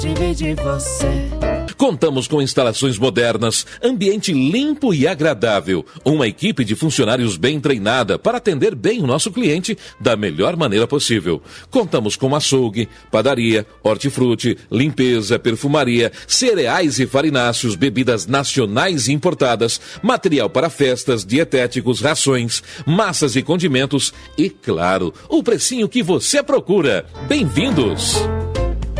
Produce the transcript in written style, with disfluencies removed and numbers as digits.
divide você. Contamos com instalações modernas, ambiente limpo e agradável, uma equipe de funcionários bem treinada para atender bem o nosso cliente da melhor maneira possível. Contamos com açougue, padaria, hortifruti, limpeza, perfumaria, cereais e farináceos, bebidas nacionais e importadas, material para festas, dietéticos, rações, massas e condimentos e, claro, o precinho que você procura. Bem-vindos!